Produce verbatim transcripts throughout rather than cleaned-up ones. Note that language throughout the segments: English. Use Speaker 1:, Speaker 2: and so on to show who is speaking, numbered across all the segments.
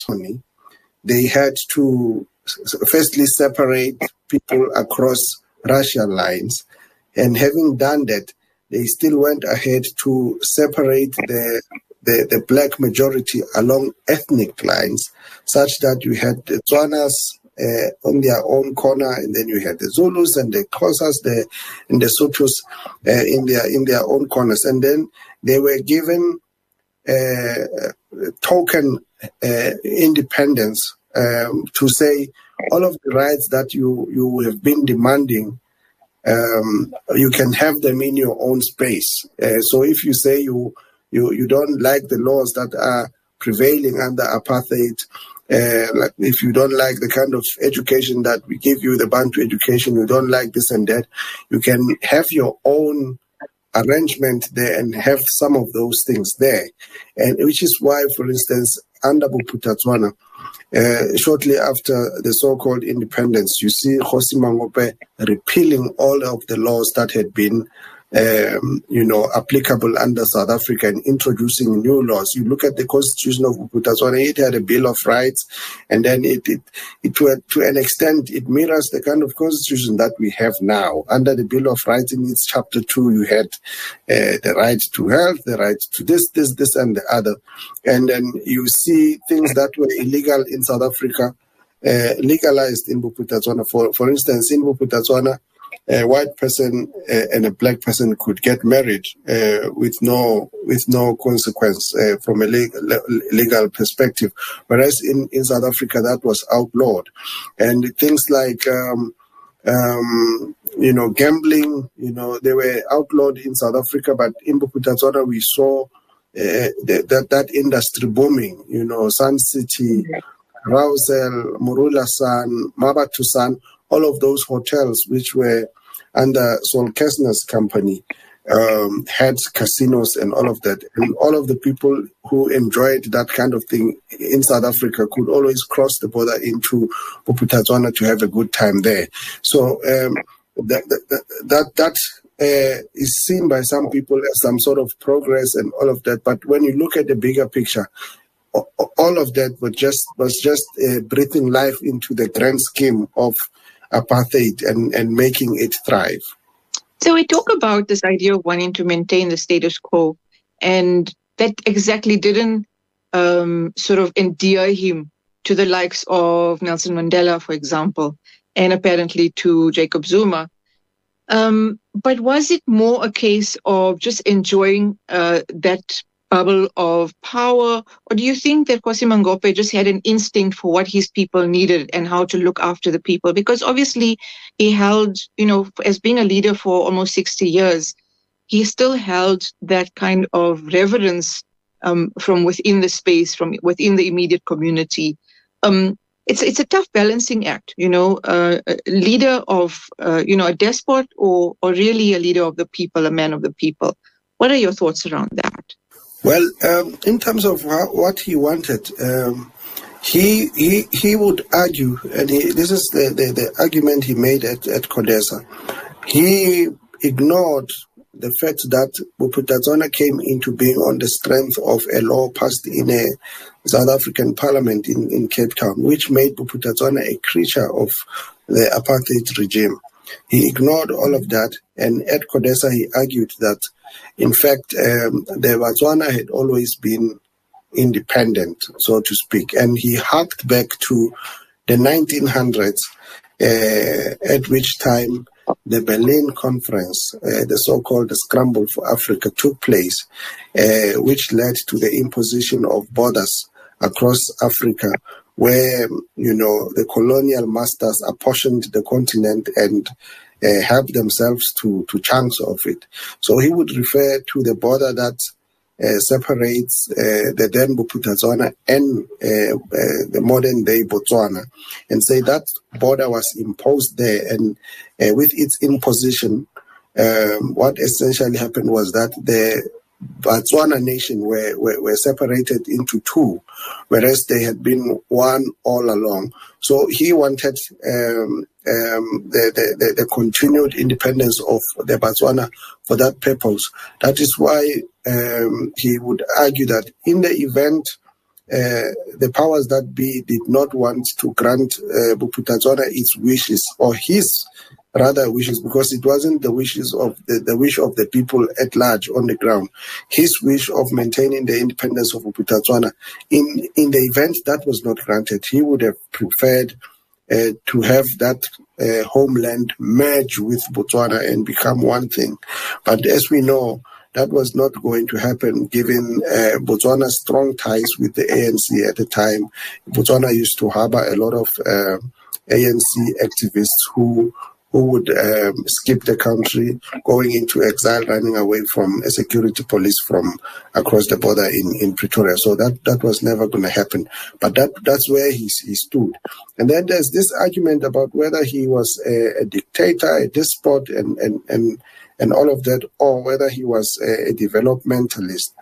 Speaker 1: they had to firstly separate people across racial lines. And having done that, they still went ahead to separate the, the, the black majority along ethnic lines, such that you had the Tswanas uh, on their own corner, and then you had the Zulus and the Xhosas the, and the Sothos uh, in their in their own corners. And then they were given uh, token uh, independence um, to say all of the rights that you, you have been demanding, um, you can have them in your own space. Uh, so if you say you, you, you don't like the laws that are prevailing under apartheid, uh, like if you don't like the kind of education that we give you, the Bantu education, you don't like this and that, you can have your own arrangement there and have some of those things there. And which is why, for instance, under Bophuthatswana, Uh, shortly after the so-called independence, you see Kgosi Mangope repealing all of the laws that had been, um, you know, applicable under South Africa and introducing new laws. You look at the Constitution of Bophuthatswana, it had a Bill of Rights, and then it, it, it to, a, to an extent, it mirrors the kind of constitution that we have now. Under the Bill of Rights, in its chapter two, you had uh, the right to health, the right to this, this, this, and the other. And then you see things that were illegal in South Africa uh, legalized in Bophuthatswana. For, for instance, in Bophuthatswana, a white person uh, and a black person could get married uh, with no with no consequence uh, from a legal, legal perspective, whereas in, in South Africa that was outlawed. And things like um, um, you know gambling, you know, they were outlawed in South Africa, but in Bophuthatswana we saw uh, the, that that industry booming. You know, Sun City, Rousel, Morula Sun, Mabatu Sun. All of those hotels, which were under Saul Kessner's company, um, had casinos and all of that. And all of the people who enjoyed that kind of thing in South Africa could always cross the border into Bophuthatswana to have a good time there. So um, that that that, that uh, is seen by some people as some sort of progress and all of that. But when you look at the bigger picture, all of that was just was just uh, breathing life into the grand scheme of apartheid and, and making it thrive.
Speaker 2: So we talk about this idea of wanting to maintain the status quo, and that exactly didn't um, sort of endear him to the likes of Nelson Mandela, for example, and apparently to Jacob Zuma. Um, but was it more a case of just enjoying uh, that bubble of power, or do you think that Kgosi Mangope just had an instinct for what his people needed and how to look after the people? Because obviously he held, you know, as being a leader for almost sixty years, he still held that kind of reverence um, from within the space, from within the immediate community. Um, it's it's a tough balancing act, you know, uh, a leader of, uh, you know, a despot or or really a leader of the people, a man of the people. What are your thoughts around that?
Speaker 1: Well, um, in terms of how, what he wanted, um, he he he would argue, and he, this is the, the, the argument he made at, at CODESA. He ignored the fact that Bophuthatswana came into being on the strength of a law passed in a South African parliament in, in Cape Town, which made Bophuthatswana a creature of the apartheid regime. He ignored all of that, and at CODESA he argued that, in fact, um, the Botswana had always been independent, so to speak, and he harked back to the nineteen hundreds, uh, at which time the Berlin Conference, uh, the so-called Scramble for Africa, took place, uh, which led to the imposition of borders across Africa, where, you know, the colonial masters apportioned the continent and uh, helped themselves to, to chunks of it. So he would refer to the border that uh, separates uh, the then Bophuthatswana and uh, uh, the modern-day Botswana, and say that border was imposed there. And uh, with its imposition, um, what essentially happened was that the Botswana nation were, were, were separated into two, whereas they had been one all along. So he wanted um, um, the, the, the continued independence of the Botswana for that purpose. That is why um, he would argue that in the event uh, the powers that be did not want to grant uh, Bophuthatswana its wishes, or his rather wishes, because it wasn't the wishes of the, the wish of the people at large on the ground. His wish of maintaining the independence of Bophuthatswana, in in the event that was not granted, he would have preferred uh, to have that uh, homeland merge with Botswana and become one thing. But as we know, that was not going to happen, given uh, Botswana's strong ties with the A N C at the time. Botswana used to harbor a lot of uh, A N C activists who who would um, skip the country, going into exile, running away from a security police from across the border in, in Pretoria. So that, that was never going to happen. But that that's where he, he stood. And then there's this argument about whether he was a, a dictator, a despot, and, and, and, and all of that, or whether he was a, a developmentalist.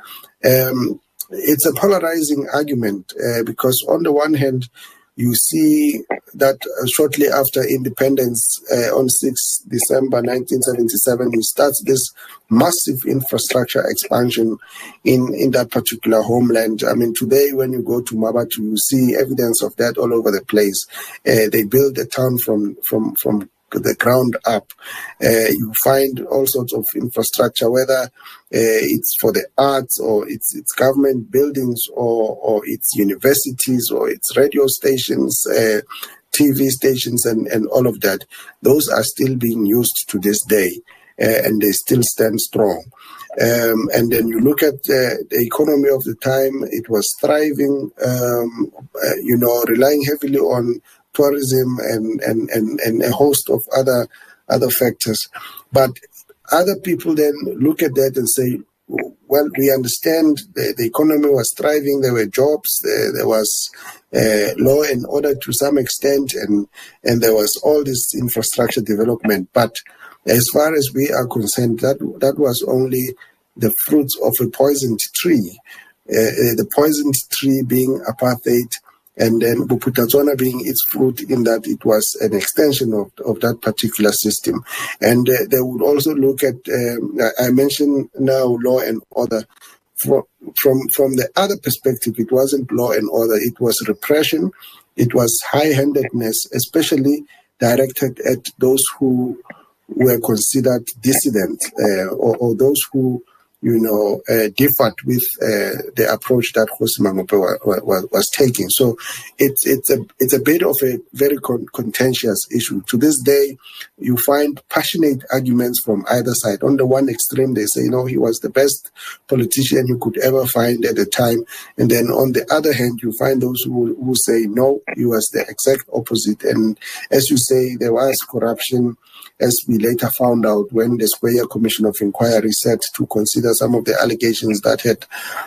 Speaker 1: Um, it's a polarizing argument uh, because on the one hand, you see that uh, shortly after independence, uh, on sixth of December nineteen seventy-seven, he starts this massive infrastructure expansion in, in that particular homeland. I mean, today when you go to Mabatu, you see evidence of that all over the place. Uh, they build a town from from from the ground up. Uh, you find all sorts of infrastructure, whether uh, it's for the arts, or it's it's government buildings, or or it's universities, or it's radio stations, uh, T V stations, and, and all of that. Those are still being used to this day, uh, and they still stand strong. Um, and then you look at uh, the economy of the time, it was thriving, um, uh, you know, relying heavily on tourism and, and, and, and a host of other other factors. But other people then look at that and say, well, we understand the, the economy was thriving, there were jobs, there, there was uh, law and order to some extent, and, and there was all this infrastructure development. But as far as we are concerned, that, that was only the fruits of a poisoned tree, uh, the poisoned tree being apartheid, and then Bophuthatswana being its fruit, in that it was an extension of, of that particular system. And uh, they would also look at, um, I mentioned now law and order. From, from, from the other perspective, it wasn't law and order, it was repression, it was high-handedness, especially directed at those who were considered dissident, uh, or, or those who you know, uh, differed with uh, the approach that Kgosi Mangophe was, was, was taking. So it's it's a it's a bit of a very con- contentious issue. To this day, you find passionate arguments from either side. On the one extreme, they say, you know, he was the best politician you could ever find at the time. And then on the other hand, you find those who, who say, no, he was the exact opposite. And as you say, there was corruption, as we later found out when the Square Commission of Inquiry set to consider some of the allegations that had,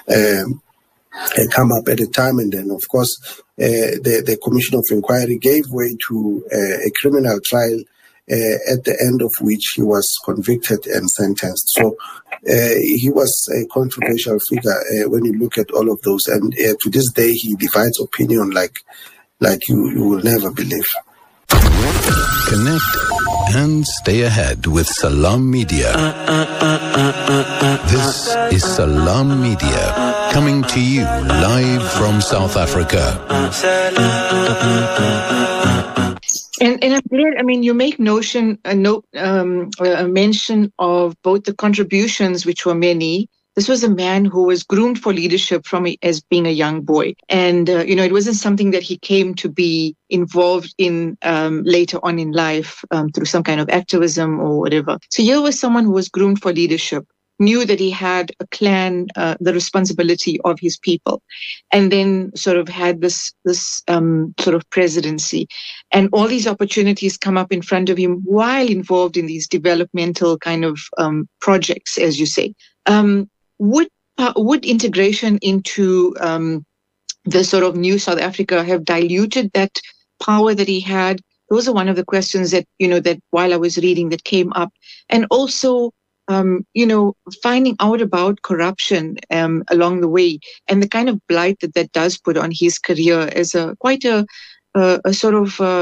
Speaker 1: um, had come up at the time. And then, of course, uh, the, the Commission of Inquiry gave way to uh, a criminal trial, uh, at the end of which he was convicted and sentenced. So uh, he was a controversial figure uh, when you look at all of those. And uh, to this day, he divides opinion like, like you, you will never believe.
Speaker 3: Connect and stay ahead with Salam Media. This is Salam Media, coming to you live from South Africa.
Speaker 2: And, and I'm glad, I mean, you make notion, a note, um, a mention of both the contributions, which were many. This was a man who was groomed for leadership from a, as being a young boy. And, uh, you know, it wasn't something that he came to be involved in um, later on in life um, through some kind of activism or whatever. So here was someone who was groomed for leadership, knew that he had a clan, uh, the responsibility of his people, and then sort of had this, this um, sort of presidency. And all these opportunities come up in front of him while involved in these developmental kind of um, projects, as you say. Um, Would uh, would integration into um, the sort of new South Africa have diluted that power that he had? Those are one of the questions that, you know, that while I was reading that came up. And also, um, you know, finding out about corruption um, along the way and the kind of blight that that does put on his career as a quite a, a, a sort of uh,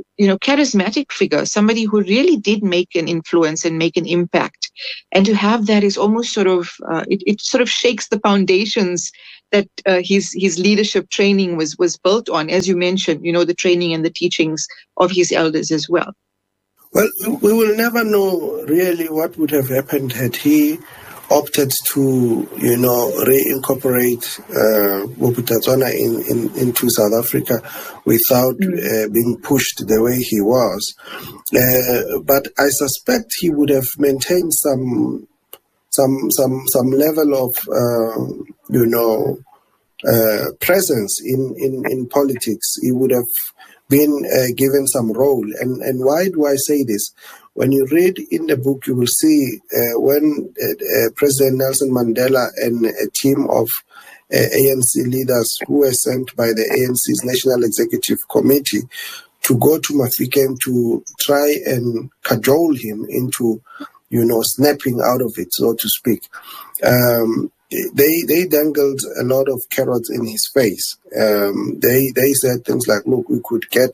Speaker 2: you know, charismatic figure, somebody who really did make an influence and make an impact. And to have that is almost sort of, uh, it, it sort of shakes the foundations that uh, his his leadership training was was built on, as you mentioned, you know, the training and the teachings of his elders as well.
Speaker 1: Well, we will never know really what would have happened had he opted to, you know, reincorporate uh, Bophuthatswana in, in, into South Africa without uh, being pushed the way he was. Uh, but I suspect he would have maintained some some some some level of uh, you know uh, presence in, in, in politics. He would have been uh, given some role. And and why do I say this? When you read in the book, you will see uh, when uh, uh, President Nelson Mandela and a team of uh, A N C leaders who were sent by the A N C's National Executive Committee to go to Mafikeng to try and cajole him into, you know, snapping out of it, so to speak. Um, they they dangled a lot of carrots in his face. Um, they they said things like, look, we could get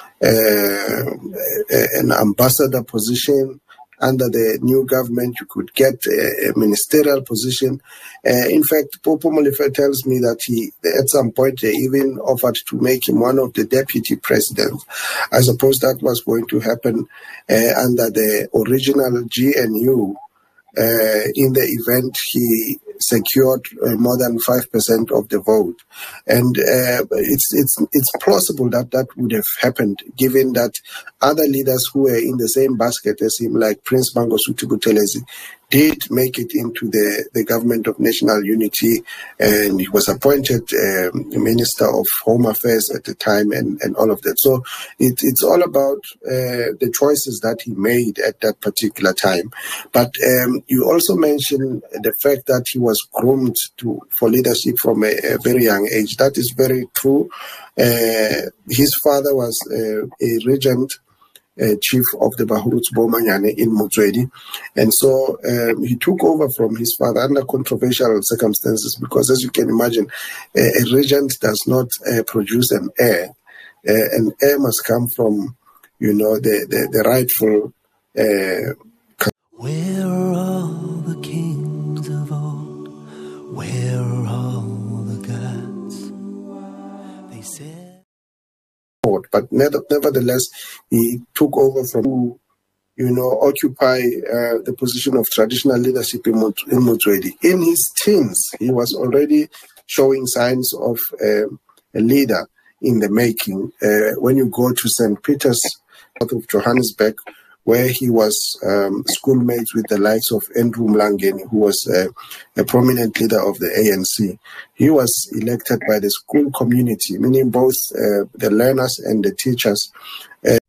Speaker 1: uh, an ambassador position under the new government. You could get a, a ministerial position. Uh, in fact, Popo Molefe tells me that he, at some point, they even offered to make him one of the deputy presidents. I suppose that was going to happen uh, under the original G N U. Uh, in the event he secured uh, more than five percent of the vote. And uh, it's it's it's plausible that that would have happened, given that other leaders who were in the same basket as him, like Prince Mangosuthu Buthelezi, did make it into the, the government of national unity, and he was appointed um, Minister of Home Affairs at the time, and, and all of that. So it, it's all about uh, the choices that he made at that particular time. But um, you also mentioned the fact that he was groomed to for leadership from a, a very young age. That is very true. Uh, his father was uh, a regent, Uh, chief of the Bahuruts Bomanyane in Motswedi. And so um, he took over from his father under controversial circumstances, because as you can imagine, a, a regent does not uh, produce an heir. Uh, an heir must come from, you know, the, the, the rightful... Uh,
Speaker 4: Where are all the kings of old? Where are all the gods? They said...
Speaker 1: But nevertheless, he took over from, you know, occupy uh, the position of traditional leadership in, Mot- in Motswedi. In his teens, he was already showing signs of uh, a leader in the making. Uh, when you go to Saint Peter's, out of Johannesburg, where he was um, schoolmates with the likes of Andrew Mlangeni, who was uh, a prominent leader of the A N C. He was elected by the school community, meaning both uh, the learners and the teachers. Uh,